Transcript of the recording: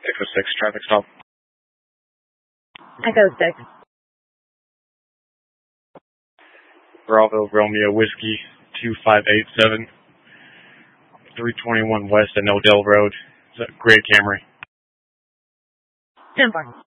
606, traffic stop. Echo 6. Bravo Romeo Whiskey 2587, 321 West at Odell Road. It's a gray Camry. 10-4.